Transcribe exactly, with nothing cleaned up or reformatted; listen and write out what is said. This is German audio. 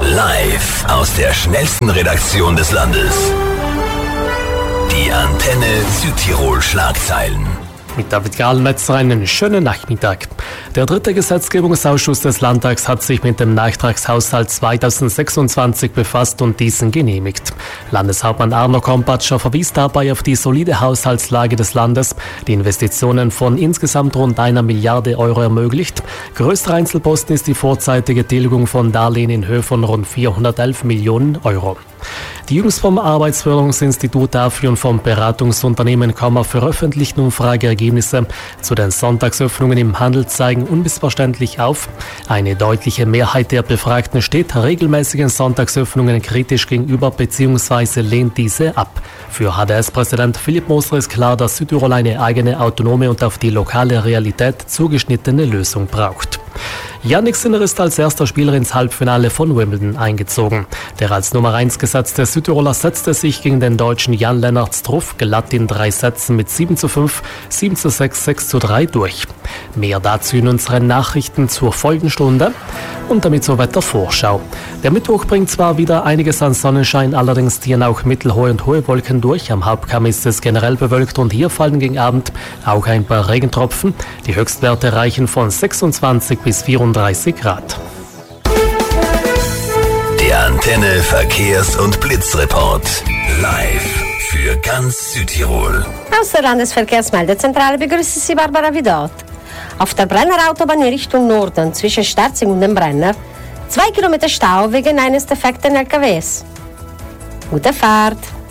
Live aus der schnellsten Redaktion des Landes. Die Antenne Südtirol Schlagzeilen. Mit David Grahlmetzer einen schönen Nachmittag. Der dritte Gesetzgebungsausschuss des Landtags hat sich mit dem Nachtragshaushalt zweitausendsechsundzwanzig befasst und diesen genehmigt. Landeshauptmann Arno Kompatscher verwies dabei auf die solide Haushaltslage des Landes, die Investitionen von insgesamt rund einer Milliarde Euro ermöglicht. Größter Einzelposten ist die vorzeitige Tilgung von Darlehen in Höhe von rund vierhundertelf Millionen Euro. Die jüngst vom Arbeitsförderungsinstitut A F I und vom Beratungsunternehmen Komma veröffentlichten Umfrageergebnisse zu den Sonntagsöffnungen im Handel zeigen unmissverständlich auf. Eine deutliche Mehrheit der Befragten steht regelmäßigen Sonntagsöffnungen kritisch gegenüber bzw. lehnt diese ab. Für H D S-Präsident Philipp Moser ist klar, dass Südtirol eine eigene, autonome und auf die lokale Realität zugeschnittene Lösung braucht. Jannik Sinner ist als erster Spieler ins Halbfinale von Wimbledon eingezogen. Der als Nummer eins gesetzte Südtiroler setzte sich gegen den Deutschen Jan-Lennart Struff glatt in drei Sätzen mit sieben zu fünf, sieben zu sechs, sechs zu drei durch. Mehr dazu in unseren Nachrichten zur Folgenstunde und damit zur Wettervorschau. Der Mittwoch bringt zwar wieder einiges an Sonnenschein, allerdings ziehen auch mittelhohe und hohe Wolken durch. Am Hauptkamm ist es generell bewölkt und hier fallen gegen Abend auch ein paar Regentropfen. Die Höchstwerte reichen von sechsundzwanzig bis vierunddreißig Grad. Der Antenne Verkehrs- und Blitzreport. Live für ganz Südtirol. Aus der Landesverkehrsmeldezentrale begrüßt Sie Barbara Vidot. Auf der Brenner Autobahn in Richtung Norden zwischen Sterzing und dem Brenner zwei Kilometer Stau wegen eines defekten L K Ws. Gute Fahrt!